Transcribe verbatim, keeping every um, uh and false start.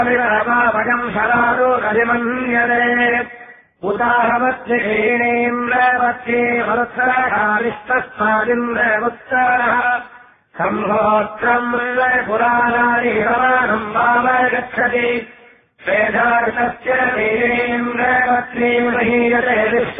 वयम् शरादो रजिमन्यते उदाहवत्यहीणीन्द्रवत्ये वत्सरकालिस्तस्मादिन्द्रवत्सरः सम्भोत्रम् पुराणानि हवानम् वावगच्छति वेदार्थस्य हीणीन्द्रवत्नीम् हीयते